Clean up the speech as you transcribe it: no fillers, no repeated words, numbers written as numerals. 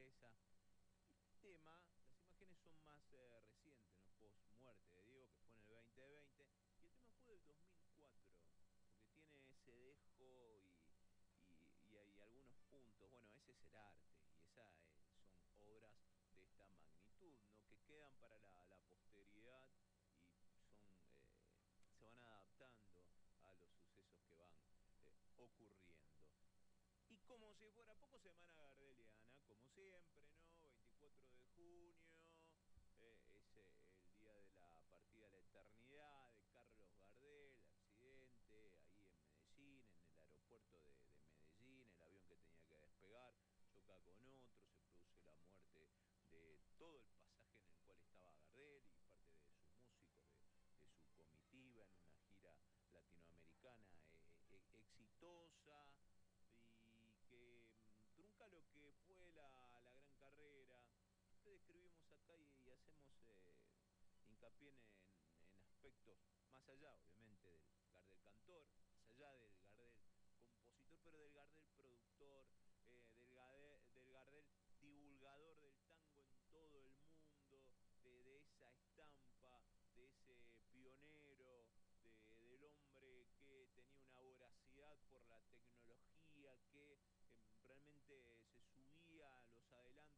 cabeza. Este tema, las imágenes son más recientes, ¿no? Post-muerte de Diego, que fue en el 2020, y el tema fue del 2004, porque tiene ese dejo y hay algunos puntos. Bueno, ese es el arte, y esas son obras de esta magnitud, ¿no? Que quedan para la posteridad y son, se van adaptando a los sucesos que van ocurriendo. Y como si fuera poco, semana gardeliana, como siempre, ¿no? 24 de junio, es el día de la partida a la eternidad de Carlos Gardel, accidente ahí en Medellín, en el aeropuerto de Medellín, el avión que tenía que despegar, choca con otro, se produce la muerte de todo el pasaje en el cual estaba Gardel y parte de sus músicos, de su comitiva en una gira latinoamericana exitosa y que trunca lo que fue la gran carrera que describimos acá y hacemos hincapié en aspectos más allá, obviamente, del Gardel cantor, más allá del